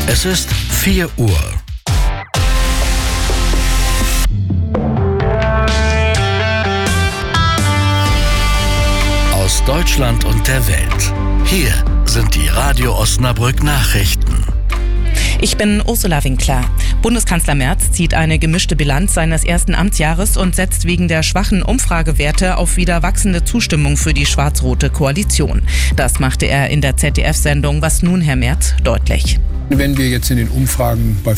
Es ist 4 Uhr. Aus Deutschland und der Welt. Hier sind die Radio Osnabrück Nachrichten. Ich bin Ursula Winkler. Bundeskanzler Merz zieht eine gemischte Bilanz seines ersten Amtsjahres und setzt wegen der schwachen Umfragewerte auf wieder wachsende Zustimmung für die schwarz-rote Koalition. Das machte er in der ZDF-Sendung Was nun, Herr Merz, deutlich. Wenn wir jetzt in den Umfragen bei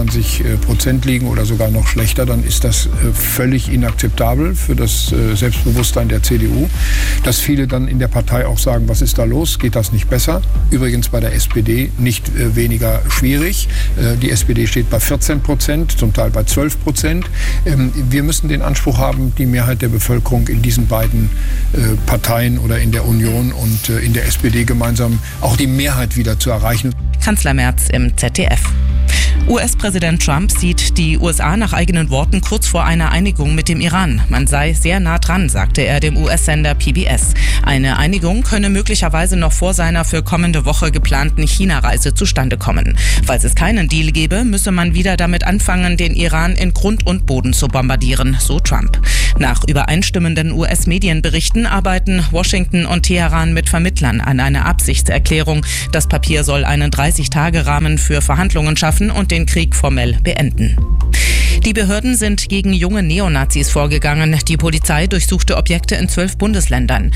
24% liegen oder sogar noch schlechter, dann ist das völlig inakzeptabel für das Selbstbewusstsein der CDU. Dass viele dann in der Partei auch sagen, was ist da los, geht das nicht besser? Übrigens bei der SPD nicht weniger schwierig. Die SPD steht bei 14%, zum Teil bei 12%. Wir müssen den Anspruch haben, die Mehrheit der Bevölkerung in diesen beiden Parteien oder in der Union und in der SPD gemeinsam auch die Mehrheit wieder zu erreichen. Kanzler Merz im ZDF. US-Präsident Trump sieht die USA nach eigenen Worten kurz vor einer Einigung mit dem Iran. Man sei sehr nah dran, sagte er dem US-Sender PBS. Eine Einigung könne möglicherweise noch vor seiner für kommende Woche geplanten China-Reise zustande kommen. Falls es keinen Deal gäbe, müsse man wieder damit anfangen, den Iran in Grund und Boden zu bombardieren, so Trump. Nach übereinstimmenden US-Medienberichten arbeiten Washington und Teheran mit Vermittlern an einer Absichtserklärung. Das Papier soll einen 30-Tage-Rahmen für Verhandlungen schaffen und den Krieg formell beenden. Die Behörden sind gegen junge Neonazis vorgegangen. Die Polizei durchsuchte Objekte in 12 Bundesländern.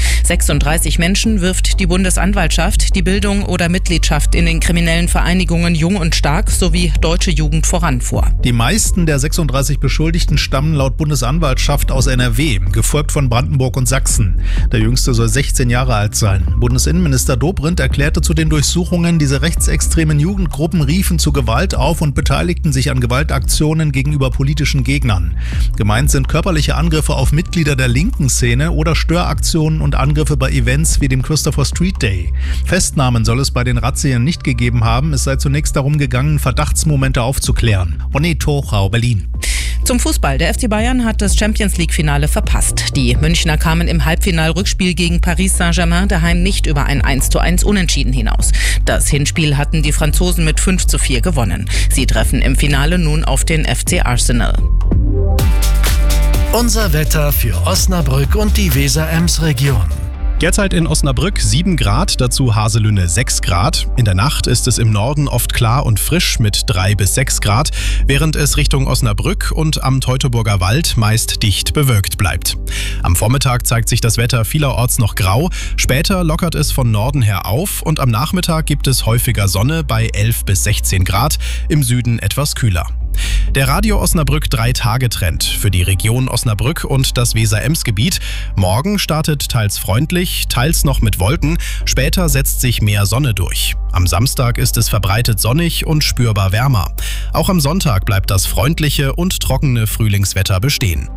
36 Menschen wirft die Bundesanwaltschaft die Bildung oder Mitgliedschaft in den kriminellen Vereinigungen Jung und Stark sowie Deutsche Jugend voran vor. Die meisten der 36 Beschuldigten stammen laut Bundesanwaltschaft aus NRW, gefolgt von Brandenburg und Sachsen. Der Jüngste soll 16 Jahre alt sein. Bundesinnenminister Dobrindt erklärte zu den Durchsuchungen, diese rechtsextremen Jugendgruppen riefen zu Gewalt auf und beteiligten sich an Gewaltaktionen gegenüber politischen Gegnern. Gemeint sind körperliche Angriffe auf Mitglieder der linken Szene oder Störaktionen und Angriffe bei Events wie dem Christopher Street Day. Festnahmen soll es bei den Razzien nicht gegeben haben. Es sei zunächst darum gegangen, Verdachtsmomente aufzuklären. Ronny Tochau, Berlin. Zum Fußball. Der FC Bayern hat das Champions-League-Finale verpasst. Die Münchner kamen im Halbfinal-Rückspiel gegen Paris Saint-Germain daheim nicht über ein 1:1 Unentschieden hinaus. Das Hinspiel hatten die Franzosen mit 5:4 gewonnen. Sie treffen im Finale nun auf den FC Arsenal. Unser Wetter für Osnabrück und die Weser-Ems-Region. Derzeit in Osnabrück 7 Grad, dazu Haselünne 6 Grad. In der Nacht ist es im Norden oft klar und frisch mit 3 bis 6 Grad, während es Richtung Osnabrück und am Teutoburger Wald meist dicht bewölkt bleibt. Am Vormittag zeigt sich das Wetter vielerorts noch grau, später lockert es von Norden her auf und am Nachmittag gibt es häufiger Sonne bei 11 bis 16 Grad, im Süden etwas kühler. Der Radio Osnabrück 3-Tage-Trend für die Region Osnabrück und das Weser-Ems-Gebiet. Morgen startet teils freundlich, teils noch mit Wolken, später setzt sich mehr Sonne durch. Am Samstag ist es verbreitet sonnig und spürbar wärmer. Auch am Sonntag bleibt das freundliche und trockene Frühlingswetter bestehen.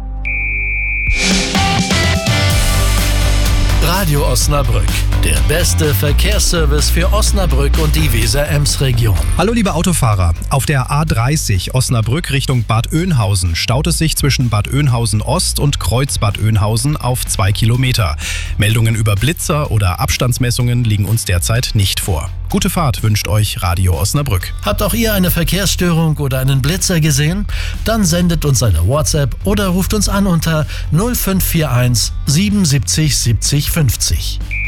Radio Osnabrück, der beste Verkehrsservice für Osnabrück und die Weser-Ems-Region. Hallo liebe Autofahrer, auf der A30 Osnabrück Richtung Bad Oeynhausen staut es sich zwischen Bad Oeynhausen Ost und Kreuz Bad Oeynhausen auf 2 Kilometer. Meldungen über Blitzer oder Abstandsmessungen liegen uns derzeit nicht vor. Gute Fahrt wünscht euch Radio Osnabrück. Habt auch ihr eine Verkehrsstörung oder einen Blitzer gesehen? Dann sendet uns eine WhatsApp oder ruft uns an unter 0541 77 70 50.